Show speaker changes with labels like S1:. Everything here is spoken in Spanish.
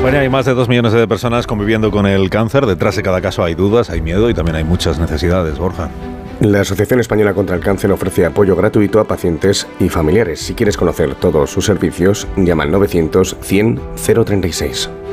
S1: España hay más de 2 millones de personas conviviendo con el cáncer. Detrás de cada caso hay dudas, hay miedo y también hay muchas necesidades, Borja.
S2: La Asociación Española contra el Cáncer ofrece apoyo gratuito a pacientes y familiares. Si quieres conocer todos sus servicios, llama al 900 100 036.